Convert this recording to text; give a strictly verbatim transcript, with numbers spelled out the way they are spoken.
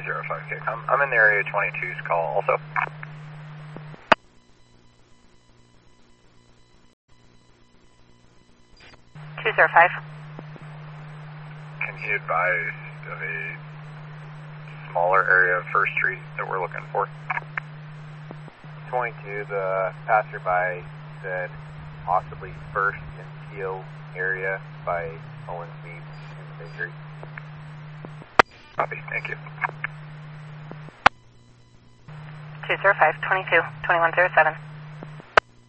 zero five K com. I'm in the area twenty-two's call also. two zero five. Can you advise of a smaller area of First Street that we're looking for? twenty-two, the passerby said possibly First and Teal area by Owens Beach in Bakery. Copy, thank you. two zero five, twenty-two, twenty-one zero seven.